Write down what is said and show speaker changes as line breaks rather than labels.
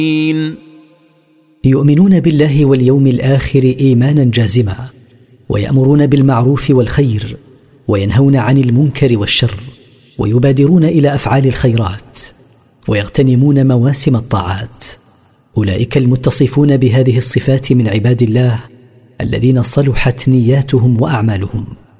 يؤمنون بالله واليوم الآخر إيمانا جازما، ويأمرون بالمعروف والخير، وينهون عن المنكر والشر، ويبادرون إلى أفعال الخيرات، ويغتنمون مواسم الطاعات. أولئك المتصفون بهذه الصفات من عباد الله الذين صلحت نياتهم وأعمالهم.